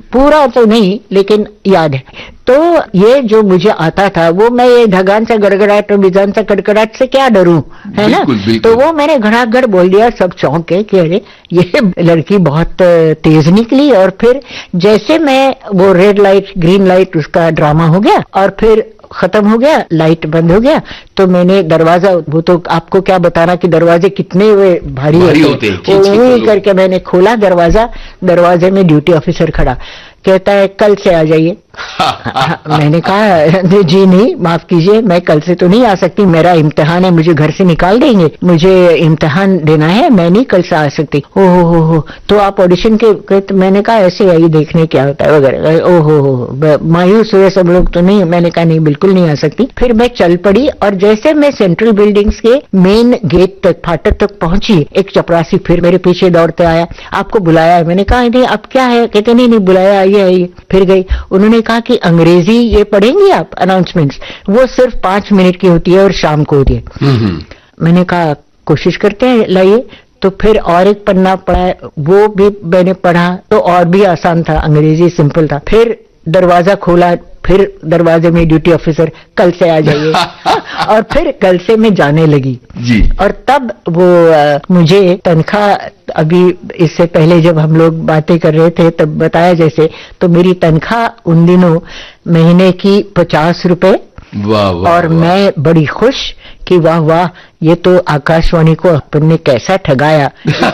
पूरा तो नहीं लेकिन याद है। तो ये जो मुझे आता था वो मैं ये धगान से गड़गड़ाहट और बिजान से कड़कड़ाहट से क्या डरूं, है ना। तो वो मैंने घड़ाघड़ बोल दिया, सब चौंके कि अरे ये लड़की बहुत तेज निकली। और फिर जैसे मैं वो रेड लाइट ग्रीन लाइट उसका ड्रामा हो गया और फिर खत्म हो गया, लाइट बंद हो गया, तो मैंने दरवाजा, वो तो आपको क्या बताना कि दरवाजे कितने भारी होते हैं, वही करके मैंने खोला दरवाजा। दरवाजे में ड्यूटी ऑफिसर खड़ा, कहता है कल से आ जाइए। मैंने कहा जी नहीं, माफ कीजिए, मैं कल से तो नहीं आ सकती, मेरा इम्तिहान है, मुझे घर से निकाल देंगे, मुझे इम्तिहान देना है, मैं नहीं कल से आ सकती। हो तो आप ऑडिशन के, तो मैंने कहा ऐसे आइए देखने क्या होता है वगैरह। ओहो मायूस हुए सब लोग, तो नहीं, मैंने कहा नहीं बिल्कुल नहीं आ सकती। फिर मैं चल पड़ी और जैसे मैं सेंट्रल बिल्डिंग्स के मेन गेट तक, फाटक तक पहुंची, एक चपरासी फिर मेरे पीछे दौड़ते आया, आपको बुलाया है। मैंने कहा नहीं अब क्या है, कहते नहीं बुलाया, आइए। फिर गई, उन्होंने कहा कि अंग्रेजी ये पढ़ेंगी आप अनाउंसमेंट्स, वो सिर्फ 5 मिनट की होती है और शाम को होती है। मैंने कहा कोशिश करते हैं, लाइए। तो फिर और एक पन्ना पढ़ा, वो भी मैंने पढ़ा, तो और भी आसान था, अंग्रेजी सिंपल था। फिर दरवाजा खोला, फिर दरवाजे में ड्यूटी ऑफिसर कल से आ जाइए। और फिर कल से मैं जाने लगी जी। और तब वो मुझे तनख्वाह, अभी इससे पहले जब हम लोग बातें कर रहे थे तब बताया जैसे, तो मेरी तनख्वाह उन दिनों महीने की 50 रुपए। वाह, और मैं बड़ी खुश कि वाह वाह, ये तो आकाशवाणी को अपन ने कैसा ठगाया।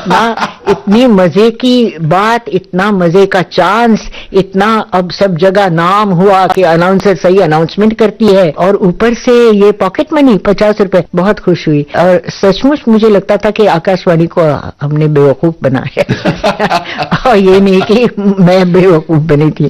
इतनी मजे की बात, इतना मजे का चांस, इतना अब सब जगह नाम हुआ कि अनाउंसर सही अनाउंसमेंट करती है और ऊपर से ये पॉकेट मनी 50 रुपए। बहुत खुश हुई और सचमुच मुझे लगता था कि आकाशवाणी को हमने बेवकूफ बनाया। और ये नहीं कि मैं बेवकूफ बनी थी।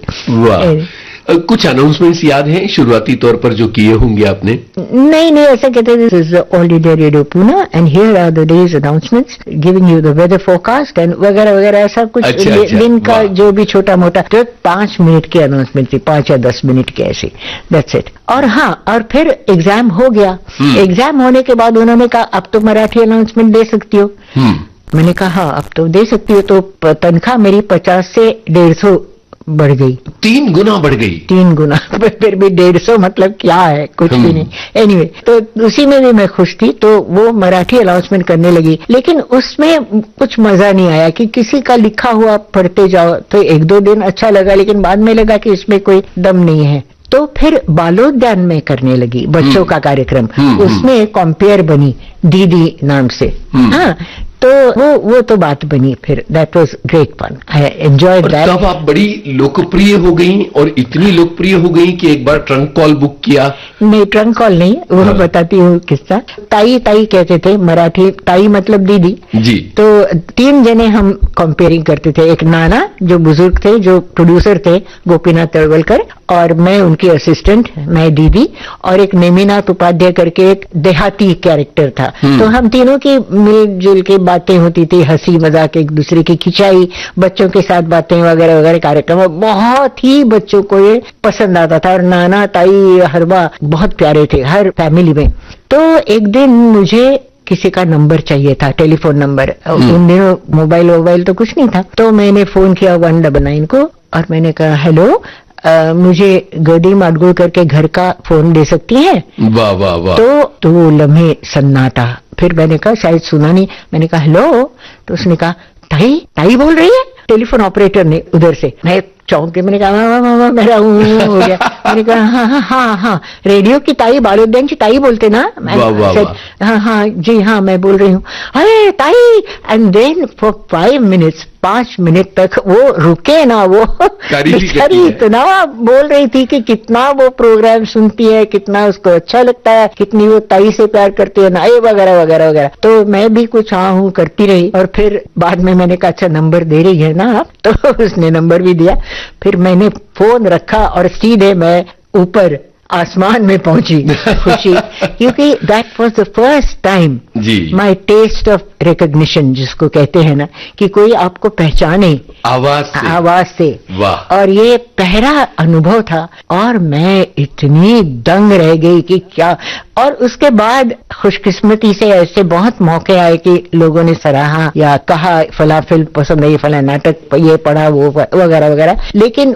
कुछ अनाउंसमेंट्स याद हैं शुरुआती तौर पर जो किए होंगे आपने? नहीं, ऐसा कहते हैं, this is all India radio Poona and here are the days announcements giving you the weather forecast and वगैरह वगैरह, ऐसा कुछ। अच्छा, दिन का जो भी छोटा मोटा, तो 5 मिनट की अनाउंसमेंट थी, 5 या 10 मिनट की ऐसी, दैट्स इट। और हाँ, और फिर एग्जाम हो गया। एग्जाम होने के बाद उन्होंने कहा अब तो मराठी अनाउंसमेंट दे सकती हो। मैंने कहा हाँ अब तो दे सकती हो। तो तनख्वाह मेरी 50 से 150 बढ़ गई, 3 गुना बढ़ गई। 3 गुना। फिर भी 150 मतलब क्या है, कुछ भी नहीं। एनीवे, तो उसी में भी मैं खुश थी। तो वो मराठी अनाउंसमेंट करने लगी, लेकिन उसमें कुछ मजा नहीं आया कि किसी का लिखा हुआ पढ़ते जाओ। तो 1-2 दिन अच्छा लगा, लेकिन बाद में लगा कि इसमें कोई दम नहीं है। तो फिर बालोद्यान में करने लगी बच्चों का कार्यक्रम। उसमें कॉम्पेयर बनी दीदी नाम से। हाँ, तो वो तो बात बनी। फिर that was great fun, I enjoyed that. तब आप बड़ी लोकप्रिय हो गई और इतनी लोकप्रिय हो गई कि एक बार ट्रंक कॉल बुक किया। नहीं, ट्रंक कॉल नहीं, वो बताती हूँ किस्सा। ताई कहते थे, मराठी ताई मतलब दीदी जी। तो 3 जने हम कंपेयरिंग करते थे। एक नाना जो बुजुर्ग थे, जो प्रोड्यूसर थे, गोपीनाथ तळवलकर, और मैं उनकी असिस्टेंट, मैं दीदी, और एक नेमिनाथ उपाध्याय करके एक देहाती कैरेक्टर था। तो हम तीनों की मिलजुल के बातें होती थी, हंसी मजाक, एक दूसरे की खिंचाई, बच्चों के साथ बातें वगैरह वगैरह कार्यक्रम। बहुत ही बच्चों को ये पसंद आता था और नाना ताई हरबा बहुत प्यारे थे हर फैमिली में। तो एक दिन मुझे किसी का नंबर चाहिए था, टेलीफोन नंबर। उन दिनों मोबाइल तो कुछ नहीं था। तो मैंने फोन किया 199 को और मैंने कहा हेलो, मुझे गडी माडगुळकर के घर का फोन दे सकती हैं? वाह वाह वाह। तो लम्हे सन्नाटा। फिर मैंने कहा शायद सुना नहीं। मैंने कहा हेलो, तो उसने कहा ताई बोल रही है, टेलीफोन ऑपरेटर ने उधर से। मैं चौंक के मैंने कहा मेरा हो गया। मैंने कहा हाँ, रेडियो की ताई, बालोद्यान की ताई बोलते ना? हाँ जी हाँ, मैं बोल रही हूँ। अरे ताई, and then for 5 minutes 5 minute तक वो रुके ना, वो इतना बोल रही थी कि कितना वो प्रोग्राम सुनती है, कितना उसको अच्छा लगता है, कितनी वो ताई से प्यार करती है ना, ये वगैरह वगैरह वगैरह। तो मैं भी कुछ हाँ हूँ करती रही। और फिर बाद में मैंने कहा अच्छा नंबर दे रही है ना आप? तो उसने नंबर भी दिया। फिर मैंने फोन रखा और सीधे मैं ऊपर आसमान में पहुंची खुशी, क्योंकि that was the first time my test of recognition, जिसको कहते हैं ना कि कोई आपको पहचाने आवाज से। वाह। और ये पहला अनुभव था और मैं इतनी दंग रह गई कि क्या। और उसके बाद खुशकिस्मती से ऐसे बहुत मौके आए कि लोगों ने सराहा या कहा फला फिल्म पसंद आई, फला नाटक ये पढ़ा, वो वगैरह वगैरह। लेकिन